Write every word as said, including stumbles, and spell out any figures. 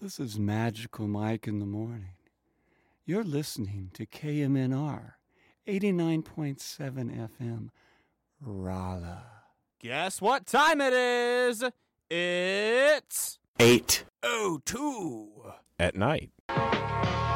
This is Magical Mike in the morning. You're listening to K M N R eighty-nine point seven F M, Raleigh. Guess what time it is? It's eight oh two at night.